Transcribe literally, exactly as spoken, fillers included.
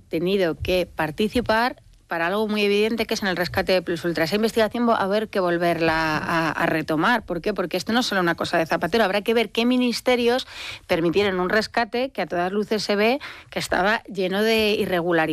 tenido que participar para algo muy evidente, que es en el rescate de Plus Ultra. Esa investigación va a haber que volverla a, a retomar. ¿Por qué? Porque esto no es solo una cosa de Zapatero. Habrá que ver qué ministerios permitieron un rescate que a todas luces se ve que estaba lleno de irregularidades.